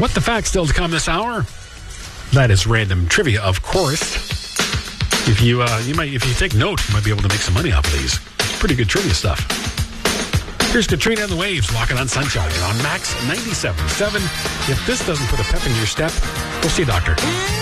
What the facts still to come this hour? That is random trivia, of course. If you take note, you might be able to make some money off of these. Pretty good trivia stuff. Here's Katrina and the Waves, Walking on Sunshine on Max 97.7. If this doesn't put a pep in your step, we'll see a doctor.